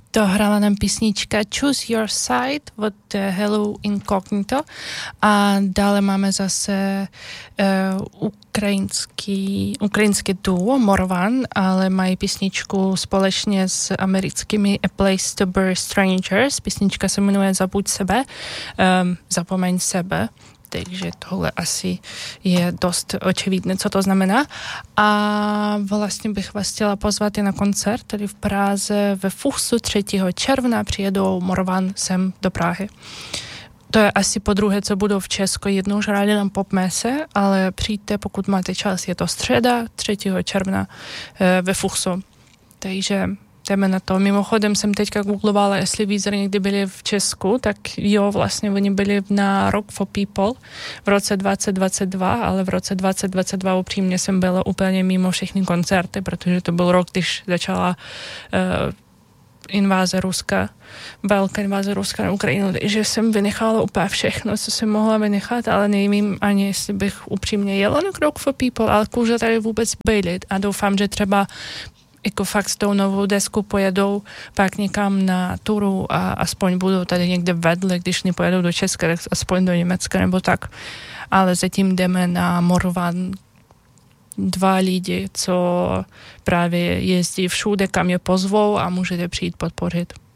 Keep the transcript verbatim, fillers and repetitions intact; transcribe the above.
dohrála nám písnička Choose Your Side od Hello Incognito a dále máme zase uh, ukrajinský, ukrajinské duo Morvan, ale mají písničku společně s americkými A Place to Bury Strangers. Písnička se jmenuje Zabuď sebe, um, zapomeň sebe. Takže tohle asi je dost očividné, co to znamená. A vlastně bych vás chtěla pozvat i na koncert, tady v Praze ve Fuchsu třetího června přijedou Morvan sem do Prahy. To je asi po druhé, co budou v Česku. Jednou už hráli na popmese, ale přijďte, pokud máte čas. Je to středa třetího června ve Fuchsu. Takže jdeme na to. Mimochodem jsem teďka googlovala, jestli Weezer někdy byli v Česku, tak jo, vlastně oni byli na Rock for People v roce dvacet dvacet dva, ale v roce dvacet dvacet dva upřímně jsem byla úplně mimo všechny koncerty, protože to byl rok, když začala uh, inváze Ruska, velká inváze Ruska na Ukrajinu, takže jsem vynechala úplně všechno, co jsem mohla vynechat, ale nevím ani, jestli bych upřímně jela na Rock for People, ale kůže tady vůbec byli a doufám, že třeba jako fakt s tou novou deskou pojedou pak někam na turu a aspoň budou tady někde vedle, když nepojedou do Česka, tak aspoň do Německa nebo tak. Ale zatím jdeme na Morvan, dva lidi, co právě jezdí všude, kam je pozvou a můžete přijít podpořit.